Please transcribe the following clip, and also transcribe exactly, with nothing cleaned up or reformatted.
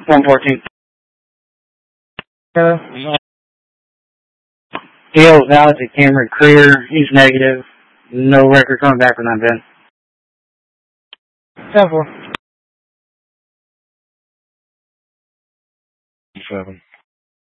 one fourteen. Uh, Dale's out at Cameron Creer. He's negative. No record coming back from that, Ben. ten four. Seven.